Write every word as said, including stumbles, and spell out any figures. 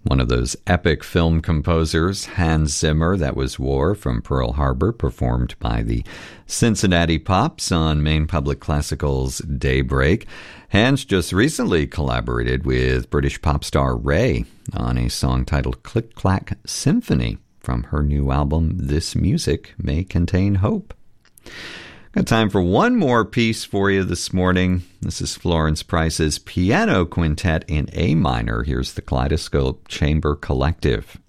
One of those epic film composers, Hans Zimmer, that was War from Pearl Harbor, performed by the Cincinnati Pops on Maine Public Classical's Daybreak. Hans just recently collaborated with British pop star Ray on a song titled Click Clack Symphony from her new album, This Music May Contain Hope. Got time for one more piece for you this morning. This is Florence Price's Piano Quintet in A minor. Here's the Kaleidoscope Chamber Collective.